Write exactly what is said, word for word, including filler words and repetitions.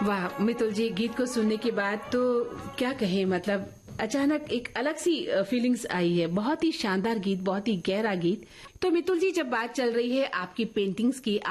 वाह मितुल जी, गीत को सुनने के बाद तो क्या कहें, मतलब अचानक एक अलग सी फीलिंग्स आई है। बहुत ही शानदार गीत, बहुत ही गहरा गीत। तो मितुल जी, जब बात चल रही है आपकी पेंटिंग्स की,